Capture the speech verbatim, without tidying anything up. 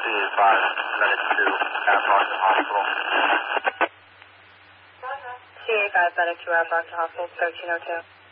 C five, medic two, at Brockton Hospital. C five, medic two, at Brockton Hospital, thirteen oh two.